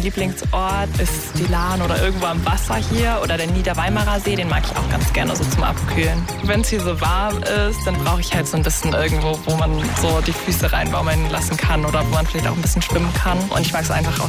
Lieblingsort ist die Lahn oder irgendwo am Wasser hier oder der Niederweimarer See, den mag ich auch ganz gerne so zum Abkühlen. Wenn es hier so warm ist, dann brauche ich halt so ein bisschen irgendwo, wo man so die Füße reinbaumeln lassen kann oder wo man vielleicht auch ein bisschen schwimmen kann. Und ich mag es einfach auch